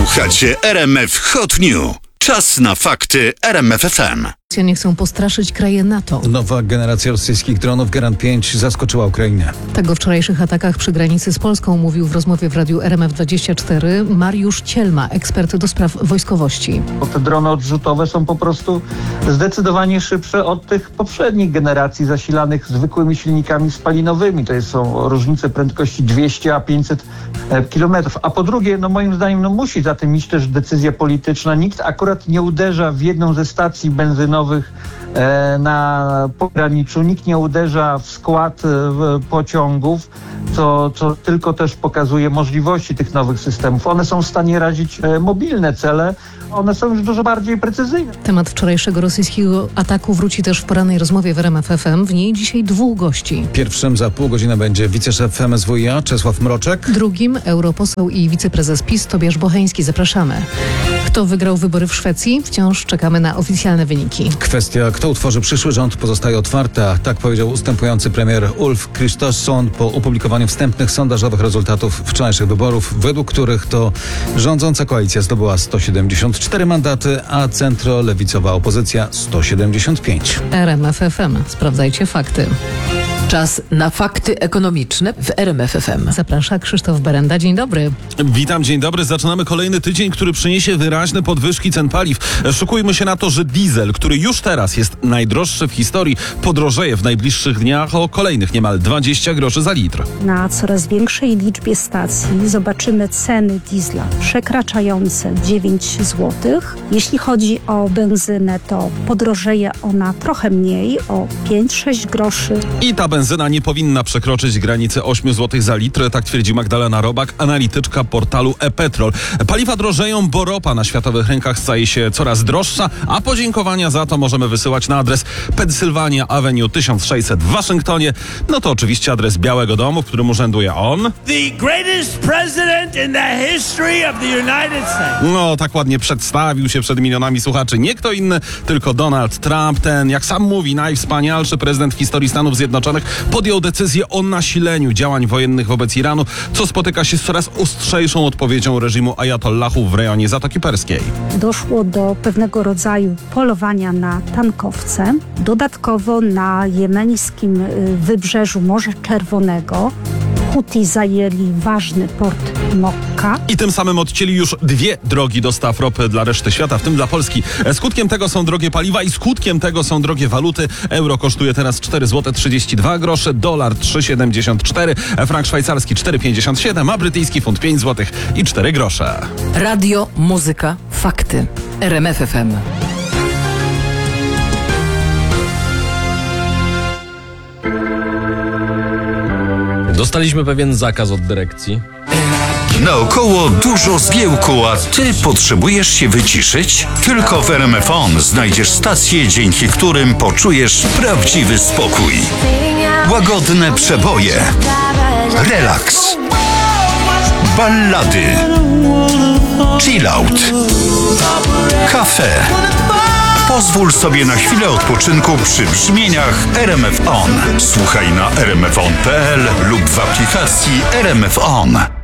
Słuchacie RMF Hot News. Czas na fakty RMF FM. Rosjanie chcą postraszyć kraje NATO. Nowa generacja rosyjskich dronów Geran 5 zaskoczyła Ukrainę. Tak o wczorajszych atakach przy granicy z Polską mówił w rozmowie w radiu RMF24 Mariusz Cielma, ekspert do spraw wojskowości. Bo te drony odrzutowe są po prostu zdecydowanie szybsze od tych poprzednich generacji zasilanych zwykłymi silnikami spalinowymi. To są różnice prędkości 200 a 500 km. A po drugie, moim zdaniem, musi za tym iść też decyzja polityczna. Nikt akurat nie uderza w jedną ze stacji benzynowych na pograniczu, nikt nie uderza w skład pociągów, co tylko też pokazuje możliwości tych nowych systemów. One są w stanie razić mobilne cele, one są już dużo bardziej precyzyjne. Temat wczorajszego rosyjskiego ataku wróci też w porannej rozmowie w RMF FM. W niej dzisiaj dwóch gości. Pierwszym za pół godziny będzie wiceszef MSWiA Czesław Mroczek. Drugim europoseł i wiceprezes PiS Tobiasz Bocheński. Zapraszamy. Kto wygrał wybory w Szwecji? Wciąż czekamy na oficjalne wyniki. Kwestia, kto utworzy przyszły rząd, pozostaje otwarta. Tak powiedział ustępujący premier Ulf Kristersson po opublikowaniu wstępnych sondażowych rezultatów wczorajszych wyborów, według których to rządząca koalicja zdobyła 174 mandaty, a centro-lewicowa opozycja 175. RMF FM. Sprawdzajcie fakty. Czas na fakty ekonomiczne w RMF FM. Zaprasza Krzysztof Berenda. Dzień dobry. Witam, dzień dobry. Zaczynamy kolejny tydzień, który przyniesie wyraźne podwyżki cen paliw. Szykujmy się na to, że diesel, który już teraz jest najdroższy w historii, podrożeje w najbliższych dniach o kolejnych niemal 20 groszy za litr. Na coraz większej liczbie stacji zobaczymy ceny diesla przekraczające 9 zł. Jeśli chodzi o benzynę, to podrożeje ona trochę mniej, o 5-6 groszy. I ta benzyna nie powinna przekroczyć granicy 8 zł za litr, tak twierdzi Magdalena Robak, analityczka portalu ePetrol. Paliwa drożeją, bo ropa na światowych rynkach staje się coraz droższa, a podziękowania za to możemy wysyłać na adres Pennsylvania Avenue 1600 w Waszyngtonie. No to oczywiście adres Białego Domu, w którym urzęduje on. The greatest president in the history of the United States. No, tak ładnie przedstawił się przed milionami słuchaczy. Nie kto inny, tylko Donald Trump, ten, jak sam mówi, najwspanialszy prezydent w historii Stanów Zjednoczonych, podjął decyzję o nasileniu działań wojennych wobec Iranu, co spotyka się z coraz ostrzejszą odpowiedzią reżimu ajatollahów w rejonie Zatoki Perskiej. Doszło do pewnego rodzaju polowania na tankowce. Dodatkowo na jemeńskim wybrzeżu Morza Czerwonego Huti zajęli ważny port Mokka. I tym samym odcięli już 2 drogi dostaw ropy dla reszty świata, w tym dla Polski. Skutkiem tego są drogie paliwa i skutkiem tego są drogie waluty. Euro kosztuje teraz 4 zł 32 grosze, dolar 3,74, frank szwajcarski 4,57, a brytyjski funt 5 zł i 4 grosze. Radio, muzyka, fakty. RMF FM. Dostaliśmy pewien zakaz od dyrekcji. Naokoło dużo zgiełku, a ty potrzebujesz się wyciszyć? Tylko w RMF On znajdziesz stacje, dzięki którym poczujesz prawdziwy spokój. Łagodne przeboje, relaks, ballady, chill out, kafe. Pozwól sobie na chwilę odpoczynku przy brzmieniach RMF On. Słuchaj na rmfon.pl lub w aplikacji RMF On.